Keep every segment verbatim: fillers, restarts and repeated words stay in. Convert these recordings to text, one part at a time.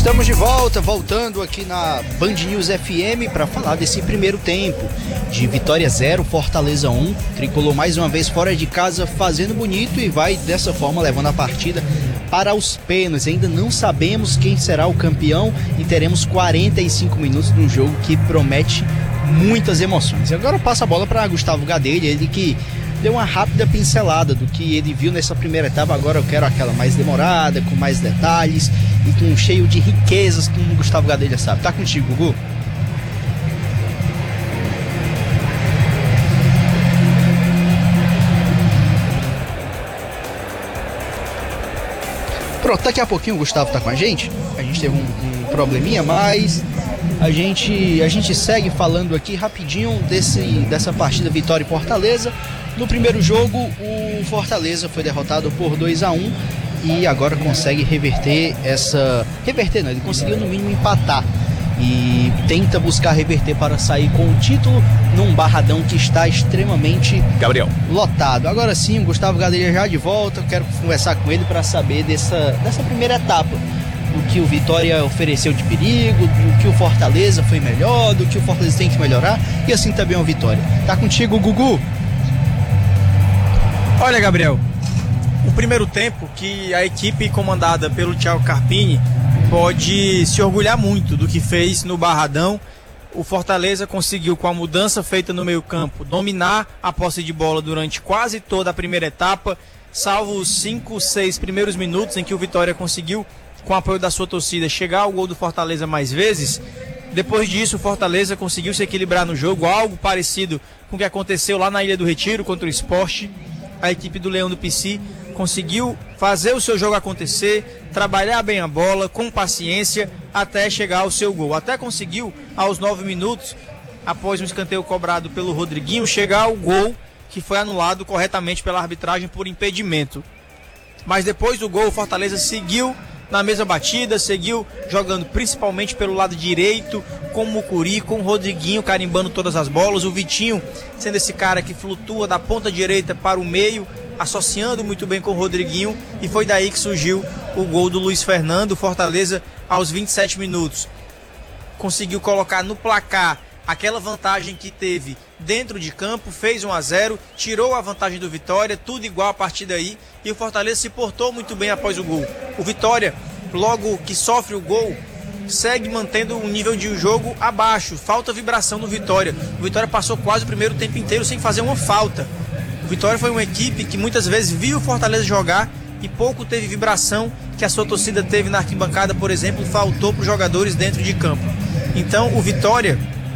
Estamos de volta, voltando aqui na Band News F M para falar desse primeiro tempo de Vitória zero, Fortaleza um. Tricolor mais uma vez fora de casa fazendo bonito e vai dessa forma levando a partida para os pênaltis. Ainda não sabemos quem será o campeão e teremos quarenta e cinco minutos de um jogo que promete muitas emoções. Agora passa a bola para Gustavo Gadelha, ele que deu uma rápida pincelada do que ele viu nessa primeira etapa. Agora eu quero aquela mais demorada, com mais detalhes e com cheio de riquezas, como o Gustavo Gadelha sabe. Tá contigo, Gugu? Pronto, daqui a pouquinho o Gustavo tá com a gente. A gente teve um, um probleminha, mas a gente, a gente segue falando aqui rapidinho desse, dessa partida Vitória e Fortaleza. No primeiro jogo, o Fortaleza foi derrotado por dois a um e agora consegue reverter essa... Reverter não, ele conseguiu no mínimo empatar e tenta buscar reverter para sair com o título num Barradão que está extremamente Gabriel lotado. Agora sim, o Gustavo Gadelha já de volta, eu quero conversar com ele para saber dessa, dessa primeira etapa, do que o Vitória ofereceu de perigo, do que o Fortaleza foi melhor, do que o Fortaleza tem que melhorar e assim também o Vitória. Tá contigo, Gugu? Olha, Gabriel, o primeiro tempo que a equipe comandada pelo Thiago Carpini pode se orgulhar muito do que fez no Barradão. O Fortaleza conseguiu, com a mudança feita no meio-campo, dominar a posse de bola durante quase toda a primeira etapa, salvo os cinco, seis primeiros minutos em que o Vitória conseguiu, com o apoio da sua torcida, chegar ao gol do Fortaleza mais vezes. Depois disso, o Fortaleza conseguiu se equilibrar no jogo, algo parecido com o que aconteceu lá na Ilha do Retiro contra o Sport. A equipe do Leão do Pici conseguiu fazer o seu jogo acontecer, trabalhar bem a bola, com paciência, até chegar ao seu gol. Até conseguiu, aos nove minutos, após um escanteio cobrado pelo Rodriguinho, chegar ao gol, que foi anulado corretamente pela arbitragem por impedimento. Mas depois do gol, o Fortaleza seguiu na mesma batida, seguiu jogando principalmente pelo lado direito, com o Mucuri, com o Rodriguinho carimbando todas as bolas, o Vitinho sendo esse cara que flutua da ponta direita para o meio, associando muito bem com o Rodriguinho, e foi daí que surgiu o gol do Luiz Fernando. Fortaleza, aos vinte e sete minutos, conseguiu colocar no placar aquela vantagem que teve dentro de campo, fez um a zero, tirou a vantagem do Vitória, tudo igual a partir daí, e o Fortaleza se portou muito bem após o gol. O Vitória, logo que sofre o gol, segue mantendo um nível de jogo abaixo, falta vibração no Vitória. O Vitória passou quase o primeiro tempo inteiro sem fazer uma falta. O Vitória foi uma equipe que muitas vezes viu o Fortaleza jogar e pouco teve vibração que a sua torcida teve na arquibancada, por exemplo, faltou para os jogadores dentro de campo. Então o Vitória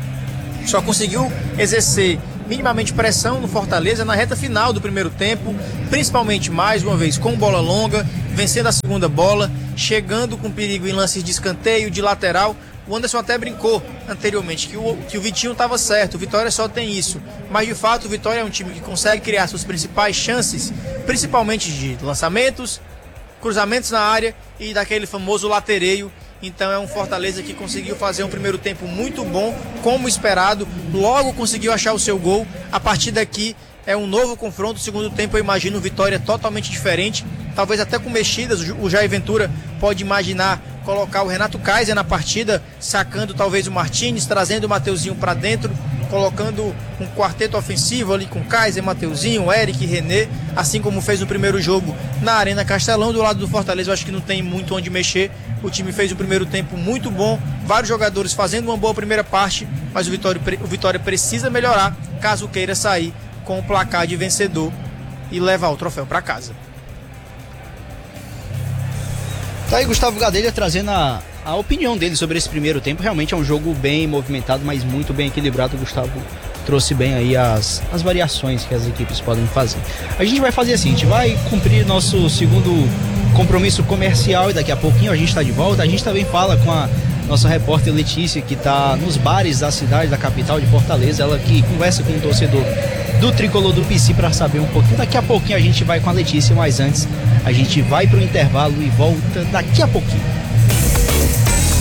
só conseguiu exercer minimamente pressão no Fortaleza na reta final do primeiro tempo, principalmente mais uma vez com bola longa, vencendo a segunda bola, chegando com perigo em lances de escanteio, de lateral. O Anderson até brincou anteriormente que o, que o Vitinho estava certo, o Vitória só tem isso, mas de fato o Vitória é um time que consegue criar suas principais chances, principalmente de lançamentos, cruzamentos na área e daquele famoso latereio. Então é um Fortaleza que conseguiu fazer um primeiro tempo muito bom, como esperado, logo conseguiu achar o seu gol. A partir daqui é um novo confronto. O segundo tempo eu imagino Vitória totalmente diferente, talvez até com mexidas. O Jair Ventura pode imaginar colocar o Renato Kaiser na partida, sacando talvez o Martins, trazendo o Mateuzinho para dentro, colocando um quarteto ofensivo ali com Kaiser, Mateuzinho, Eric, René, assim como fez no primeiro jogo na Arena Castelão. Do lado do Fortaleza eu acho que não tem muito onde mexer. O time fez o primeiro tempo muito bom, vários jogadores fazendo uma boa primeira parte, mas o Vitória, o Vitória precisa melhorar caso queira sair com o placar de vencedor e levar o troféu para casa. Tá aí Gustavo Gadelha trazendo a, a opinião dele sobre esse primeiro tempo. Realmente é um jogo bem movimentado, mas muito bem equilibrado. O Gustavo trouxe bem aí as, as variações que as equipes podem fazer. A gente vai fazer assim, a gente vai cumprir nosso segundo compromisso comercial e daqui a pouquinho a gente está de volta. A gente também fala com a nossa repórter Letícia, que está nos bares da cidade, da capital de Fortaleza, ela que conversa com o torcedor do Tricolor do Pici para saber um pouquinho. Daqui a pouquinho a gente vai com a Letícia, mas antes a gente vai para o intervalo e volta daqui a pouquinho.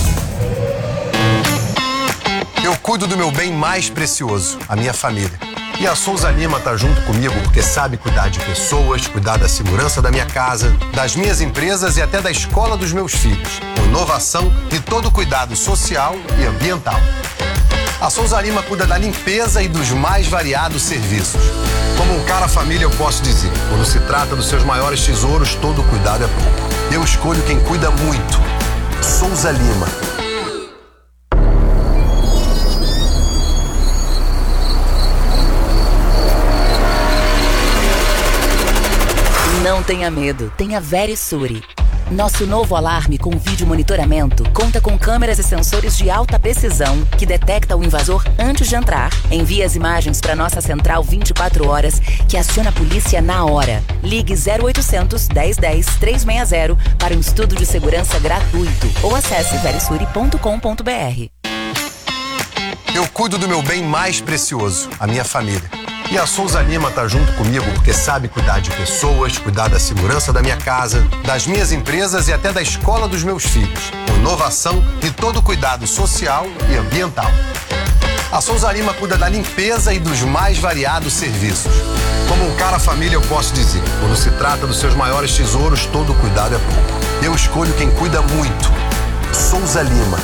Eu cuido do meu bem mais precioso, a minha família. E a Souza Lima tá junto comigo porque sabe cuidar de pessoas, cuidar da segurança da minha casa, das minhas empresas e até da escola dos meus filhos. Com inovação e todo cuidado social e ambiental. A Souza Lima cuida da limpeza e dos mais variados serviços. Como um cara família, eu posso dizer, quando se trata dos seus maiores tesouros, todo cuidado é pouco. Eu escolho quem cuida muito. Souza Lima. Não tenha medo, tenha Verisure. Nosso novo alarme com vídeo monitoramento conta com câmeras e sensores de alta precisão que detecta o invasor antes de entrar. Envia as imagens para nossa central vinte e quatro horas que aciona a polícia na hora. Ligue zero oitocentos, dez dez, trezentos e sessenta para um estudo de segurança gratuito ou acesse verisure ponto com ponto br. Eu cuido do meu bem mais precioso, a minha família. E a Souza Lima tá junto comigo porque sabe cuidar de pessoas, cuidar da segurança da minha casa, das minhas empresas e até da escola dos meus filhos. Com inovação e todo cuidado social e ambiental. A Souza Lima cuida da limpeza e dos mais variados serviços. Como um cara família, eu posso dizer, quando se trata dos seus maiores tesouros, todo cuidado é pouco. Eu escolho quem cuida muito. Souza Lima.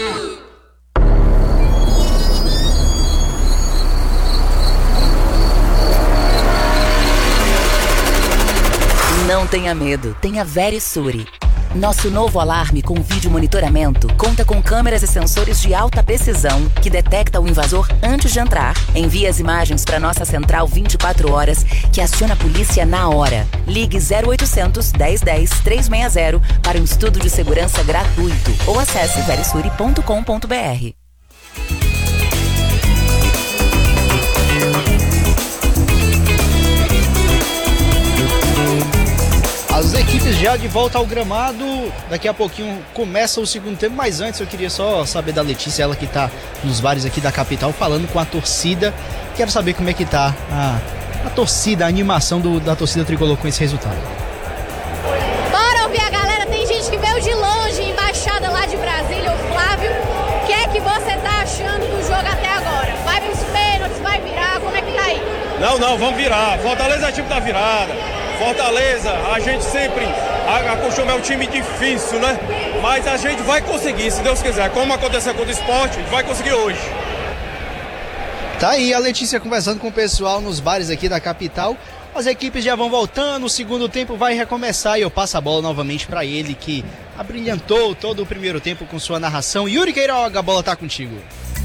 Não tenha medo, tenha Verisure. Nosso novo alarme com vídeo monitoramento conta com câmeras e sensores de alta precisão que detecta o invasor antes de entrar. Envia as imagens para nossa central vinte e quatro horas que aciona a polícia na hora. Ligue zero oitocentos, dez dez, trezentos e sessenta para um estudo de segurança gratuito ou acesse verisure ponto com ponto br. As equipes já de volta ao gramado, daqui a pouquinho começa o segundo tempo, mas antes eu queria só saber da Letícia, ela que tá nos bares aqui da capital falando com a torcida. Quero saber como é que tá a, a torcida, a animação do, da torcida tricolor com esse resultado. Bora ouvir a galera, tem gente que veio de longe, embaixada lá de Brasília, o Flávio. O que é que você tá achando do jogo até agora? Vai pros pênaltis, vai virar, como é que tá aí? Não, não, vamos virar. Fortaleza é time da virada. Fortaleza, a gente sempre acostuma, é um time difícil, né? Mas a gente vai conseguir, se Deus quiser. Como aconteceu com o Sport, a gente vai conseguir hoje. Tá aí a Letícia conversando com o pessoal nos bares aqui da capital. As equipes já vão voltando, o segundo tempo vai recomeçar e eu passo a bola novamente para ele que abrilhantou todo o primeiro tempo com sua narração. Yuri Queiroga, a bola tá contigo.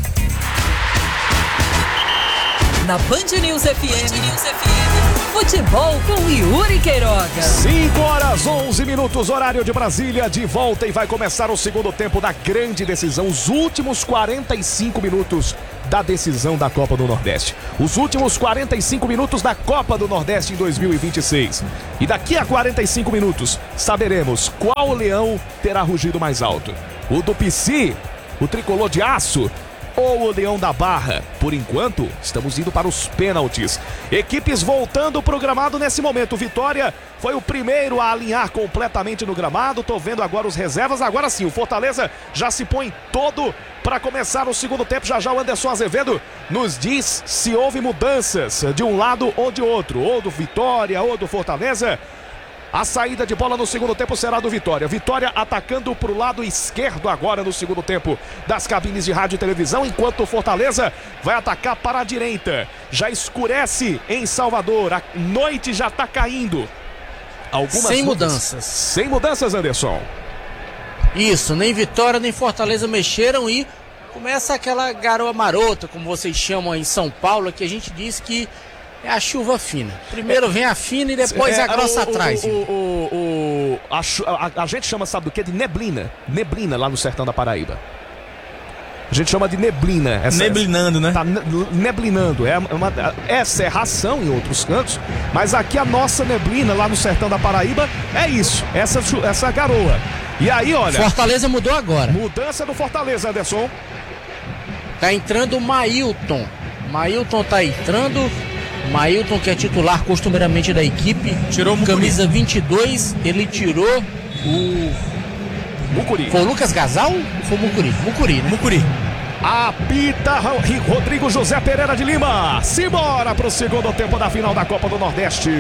Na Band News F M, Band News F M, futebol com Yuri Queiroga. cinco horas, onze minutos, horário de Brasília, de volta e vai começar o segundo tempo da grande decisão, os últimos quarenta e cinco minutos da decisão da Copa do Nordeste. Os últimos quarenta e cinco minutos da Copa do Nordeste em dois mil e vinte e seis. E daqui a quarenta e cinco minutos, saberemos qual leão terá rugido mais alto. O do P C, o tricolor de aço, ou o Leão da Barra. Por enquanto, estamos indo para os pênaltis. Equipes voltando para o gramado nesse momento. Vitória foi o primeiro a alinhar completamente no gramado. Tô vendo agora os reservas. Agora sim, o Fortaleza já se põe todo para começar o segundo tempo. Já já o Anderson Azevedo nos diz se houve mudanças de um lado ou de outro. Ou do Vitória ou do Fortaleza. A saída de bola no segundo tempo será do Vitória. Vitória atacando para o lado esquerdo agora no segundo tempo das cabines de rádio e televisão, enquanto o Fortaleza vai atacar para a direita. Já escurece em Salvador, a noite já está caindo. Algumas Sem mudas... mudanças. Sem mudanças, Anderson. Isso, nem Vitória nem Fortaleza mexeram e começa aquela garoa marota, como vocês chamam em São Paulo, que a gente diz que é a chuva fina. Primeiro vem a fina e depois é, a grossa o, atrás. O, o, o, a, a, a gente chama, sabe do que? De neblina. Neblina lá no sertão da Paraíba. A gente chama de neblina. Essa, Neblinando, né? Tá neblinando. É uma, é cerração em outros cantos, mas aqui a nossa neblina lá no sertão da Paraíba é isso. Essa, essa garoa. E aí, olha... Fortaleza mudou agora. Mudança do Fortaleza, Anderson. Tá entrando o Mailton. Mailton tá entrando... Mailton, que é titular costumeiramente da equipe, tirou o camisa vinte e dois, ele tirou o Mucuri. Foi o Lucas Gasal ou foi o Mucuri? Mucuri, né? Mucuri. Apita Rodrigo José Pereira de Lima. Simbora pro segundo tempo da final da Copa do Nordeste.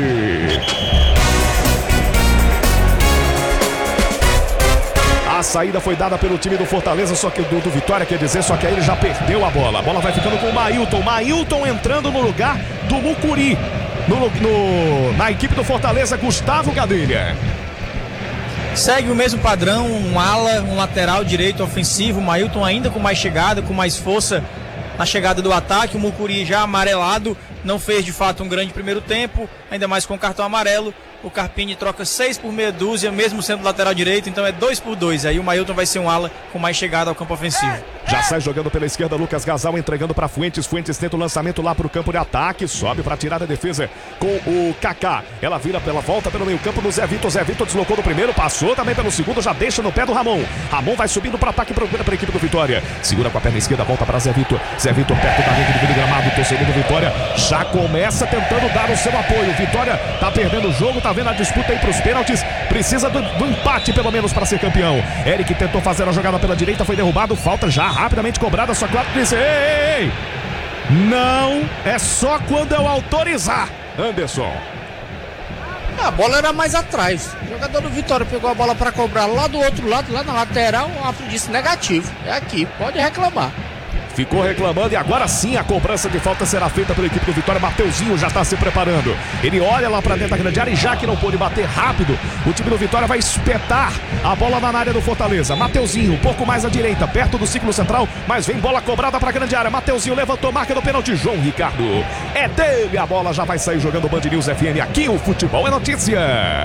A saída foi dada pelo time do Fortaleza, só que do, do Vitória, quer dizer, só que aí ele já perdeu a bola. A bola vai ficando com o Mailton. Mailton entrando no lugar do Mucuri. No, no, na equipe do Fortaleza, Gustavo Gadelha. Segue o mesmo padrão, um ala, um lateral direito ofensivo. O Mailton ainda com mais chegada, com mais força na chegada do ataque. O Mucuri já amarelado, não fez de fato um grande primeiro tempo, ainda mais com cartão amarelo. O Carpini troca seis por meia dúzia, mesmo sendo lateral direito, então é dois por dois. Aí o Mailton vai ser um ala com mais chegada ao campo ofensivo. Já sai jogando pela esquerda, Lucas Gasal entregando para Fuentes. Fuentes tenta o lançamento lá pro campo de ataque, sobe para tirar a defesa com o Kaká. Ela vira pela volta pelo meio campo do Zé Vitor. Zé Vitor deslocou no primeiro, passou também pelo segundo, já deixa no pé do Ramon. Ramon vai subindo para ataque para a equipe do Vitória. Segura com a perna esquerda, volta para Zé Vitor. Zé Vitor perto da rede do gramado, torcedor do Vitória já começa tentando dar o seu apoio. Vitória tá perdendo o jogo, tá vendo a disputa aí pros pênaltis, precisa do, do empate pelo menos para ser campeão. Eric tentou fazer a jogada pela direita, foi derrubado, falta já rapidamente cobrada, só que o árbitro disse: ei, ei, ei, não, é só quando eu autorizar. Anderson. A bola era mais atrás. O jogador do Vitória pegou a bola para cobrar lá do outro lado, lá na lateral. O árbitro disse negativo. É aqui, pode reclamar. Ficou reclamando e agora sim a cobrança de falta será feita pela equipe do Vitória. Mateuzinho já está se preparando. Ele olha lá para dentro da grande área e já que não pôde bater rápido, o time do Vitória vai espetar a bola na área do Fortaleza. Mateuzinho, um pouco mais à direita, perto do círculo central, mas vem bola cobrada para a grande área. Mateuzinho levantou, marca do pênalti. João Ricardo é dele, a bola já vai sair jogando Band News F M. Aqui o futebol é notícia.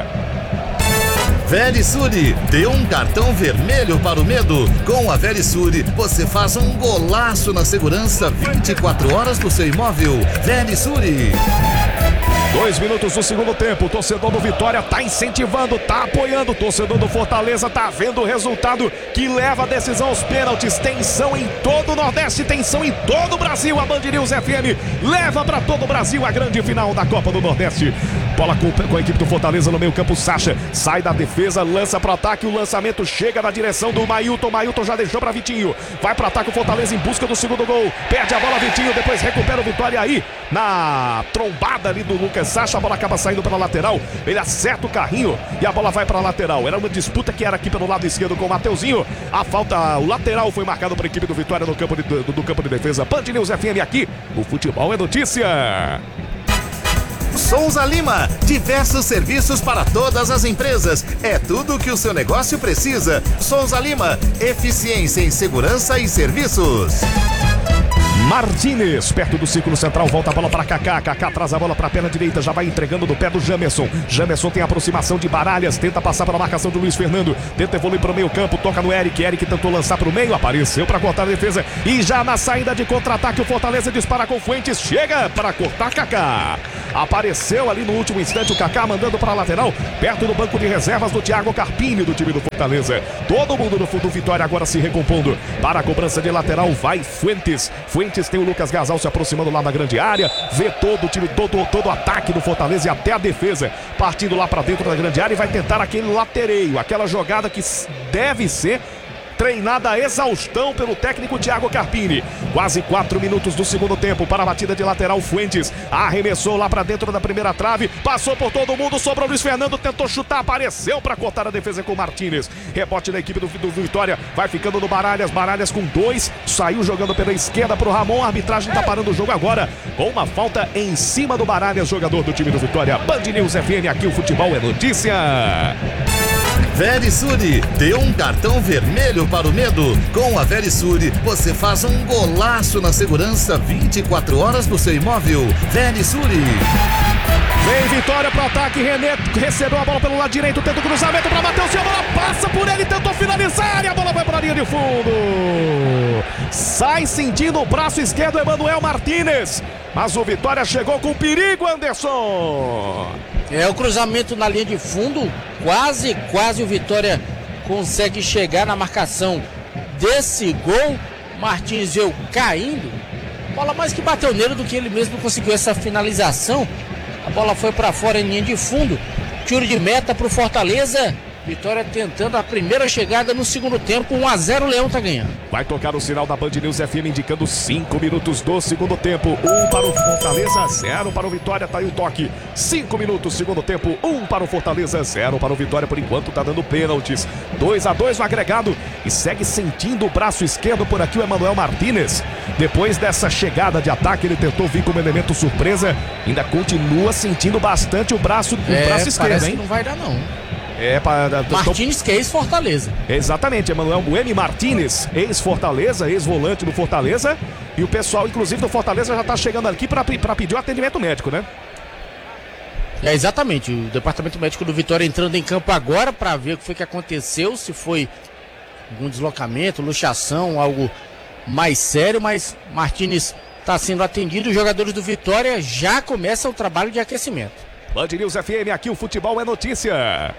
Verisure, dê um cartão vermelho para o medo. Com a Verisure, você faz um golaço na segurança vinte e quatro horas do seu imóvel. Verisure. Dois minutos do segundo tempo, o torcedor do Vitória tá incentivando, tá apoiando, o torcedor do Fortaleza tá vendo o resultado que leva a decisão aos pênaltis. Tensão em todo o Nordeste, tensão em todo o Brasil. A Band News F M leva para todo o Brasil a grande final da Copa do Nordeste. Bola com, com a equipe do Fortaleza no meio campo, Sacha sai da defesa, lança pro ataque, o lançamento chega na direção do Mailton. Mailton já deixou para Vitinho, vai pro ataque o Fortaleza em busca do segundo gol, perde a bola Vitinho, depois recupera o Vitória aí na trombada ali do Lucas Sacha. A bola acaba saindo pela lateral, ele acerta o carrinho e a bola vai para a lateral. Era uma disputa que era aqui pelo lado esquerdo com o Mateuzinho. A falta, o lateral foi marcado para a equipe do Vitória no campo de, do, do campo de defesa. Band News F M aqui, o futebol é notícia. Souza Lima, diversos serviços para todas as empresas. É tudo o que o seu negócio precisa. Souza Lima, eficiência em segurança e serviços. Martínez, perto do círculo central, volta a bola para Kaká. Kaká traz a bola para a perna direita, já vai entregando do pé do Jamerson. Jamerson tem aproximação de Baralhas, tenta passar pela marcação do Luiz Fernando, tenta evoluir para o meio campo, toca no Eric. Eric tentou lançar para o meio, apareceu para cortar a defesa e já na saída de contra-ataque o Fortaleza dispara com Fuentes, chega para cortar Kaká. Apareceu ali no último instante o Kaká mandando para a lateral, perto do banco de reservas do Thiago Carpini do time do Fortaleza. Todo mundo no fundo Vitória agora se recompondo para a cobrança de lateral, vai Fuentes. Fuentes tem o Lucas Gasal se aproximando lá da grande área, vê todo o time, todo, todo o ataque do Fortaleza e até a defesa partindo lá para dentro da grande área e vai tentar aquele latereio, aquela jogada que deve ser treinada a exaustão pelo técnico Thiago Carpini. Quase quatro minutos do segundo tempo para a batida de lateral. Fuentes arremessou lá para dentro da primeira trave, passou por todo mundo, sobrou Luiz Fernando, tentou chutar, apareceu para cortar a defesa com o Martínez. Rebote da equipe do, do Vitória, vai ficando no Baralhas, Baralhas com dois, saiu jogando pela esquerda para o Ramon. A arbitragem está parando o jogo agora com uma falta em cima do Baralhas, jogador do time do Vitória. Band News F M, aqui o futebol é notícia. Verisure, dê um cartão vermelho para o medo. Com a Verisure, você faz um golaço na segurança vinte e quatro horas do seu imóvel. Verisure. Vem Vitória para o ataque, René recebeu a bola pelo lado direito, tenta o cruzamento para Matheus, a bola passa por ele, tentou finalizar e a bola vai para a linha de fundo. Sai sentindo o braço esquerdo Emanuel Martínez, mas o Vitória chegou com perigo, Anderson. É o cruzamento na linha de fundo, quase, quase o Vitória consegue chegar na marcação desse gol. Martins veio caindo, bola mais que bateu nele do que ele mesmo conseguiu essa finalização. A bola foi para fora em linha de fundo, tiro de meta para o Fortaleza Vitória tentando a primeira chegada no segundo tempo. um a zero, o Leão tá ganhando. Vai tocar o sinal da Band News F M indicando cinco minutos do segundo tempo. um para o Fortaleza, zero para o Vitória. Tá aí o toque. cinco minutos, segundo tempo. um para o Fortaleza, zero para o Vitória. Por enquanto tá dando pênaltis. dois a dois no agregado. E segue sentindo o braço esquerdo por aqui o Emanuel Martínez. Depois dessa chegada de ataque, ele tentou vir como elemento surpresa. Ainda continua sentindo bastante o braço, o é, braço esquerdo, hein? Que não vai dar, não. É, para Martínez, que é ex-Fortaleza. Exatamente, Emanuel o M. Martínez, ex-Fortaleza, ex-volante do Fortaleza. E o pessoal, inclusive, do Fortaleza já está chegando aqui para pedir o atendimento médico, né? É, exatamente. O departamento médico do Vitória entrando em campo agora para ver o que foi que aconteceu, se foi algum deslocamento, luxação, algo mais sério, mas Martínez está sendo atendido. Os jogadores do Vitória já começam o trabalho de aquecimento. Band News F M, aqui o futebol é notícia.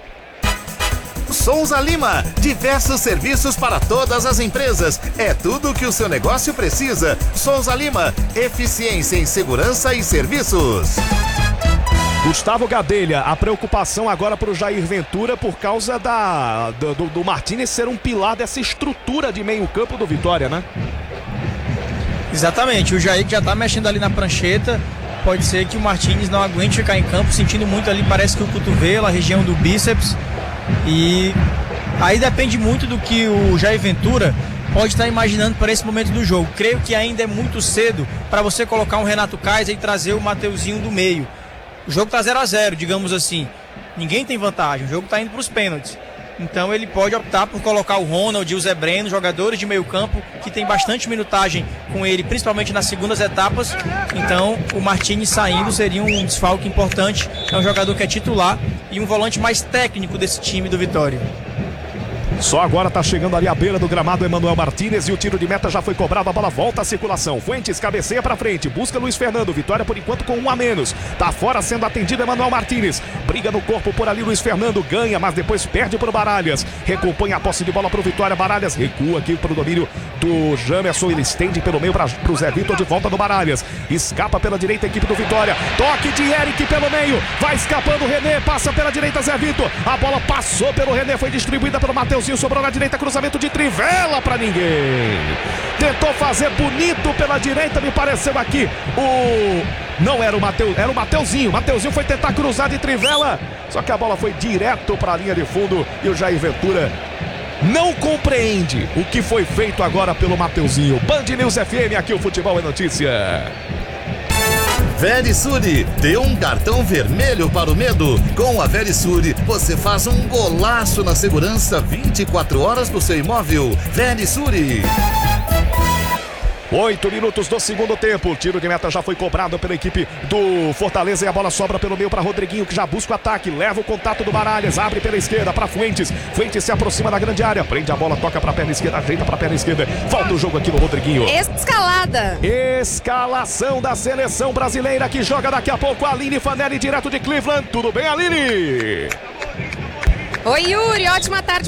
Souza Lima, diversos serviços para todas as empresas. É tudo o que o seu negócio precisa. Souza Lima, eficiência em segurança e serviços. Gustavo Gadelha, a preocupação agora para o Jair Ventura por causa da, do, do, do Martínez ser um pilar dessa estrutura de meio campo do Vitória, né? Exatamente, o Jair que já tá mexendo ali na prancheta. Pode ser que o Martínez não aguente ficar em campo, sentindo muito ali, parece que o cotovelo, a região do bíceps. E aí depende muito do que o Jair Ventura pode estar imaginando para esse momento do jogo. Creio que ainda é muito cedo para você colocar um Renato Kaiser e trazer o Mateuzinho do meio. O jogo está zero a zero, digamos assim. Ninguém tem vantagem, o jogo está indo para os pênaltis. Então ele pode optar por colocar o Ronald e o Zé Breno, jogadores de meio campo, que tem bastante minutagem com ele, principalmente nas segundas etapas. Então o Martínez saindo seria um desfalque importante. É um jogador que é titular e um volante mais técnico desse time do Vitória. Só agora tá chegando ali à beira do gramado Emanuel Martínez e o tiro de meta já foi cobrado, a bola volta à circulação. Fuentes cabeceia pra frente, busca Luiz Fernando, Vitória por enquanto com um a menos. Tá fora sendo atendido Emanuel Martínez, briga no corpo por ali Luiz Fernando, ganha, mas depois perde pro Baralhas. Recompõe a posse de bola pro Vitória, Baralhas recua aqui pro domínio do Jamerson, ele estende pelo meio pra, pro Zé Vitor, de volta do Baralhas. Escapa pela direita a equipe do Vitória, toque de Eric pelo meio, vai escapando o René, passa pela direita Zé Vitor, a bola passou pelo René, foi distribuída pelo Mateuzinho, sobrou na direita, cruzamento de Trivela pra ninguém. Tentou fazer bonito pela direita, me pareceu aqui o... Não era o Mateus, era o Mateuzinho. Mateuzinho foi tentar cruzar de Trivela, só que a bola foi direto pra linha de fundo e o Jair Ventura não compreende o que foi feito agora pelo Mateuzinho. Band News F M, aqui o futebol é notícia. Verisure, dê um cartão vermelho para o medo. Com a Verisure, você faz um golaço na segurança vinte e quatro horas do seu imóvel. Verisure. Oito minutos do segundo tempo, o tiro de meta já foi cobrado pela equipe do Fortaleza e a bola sobra pelo meio para Rodriguinho, que já busca o ataque, leva o contato do Baralhas, abre pela esquerda para Fuentes, Fuentes se aproxima da grande área, prende a bola, toca para a perna esquerda, ajeita para a perna esquerda, volta o jogo aqui no Rodriguinho. Escalada. Escalação da seleção brasileira que joga daqui a pouco, a Aline Fanelli, direto de Cleveland. Tudo bem, Aline? Oi, Yuri, ótima tarde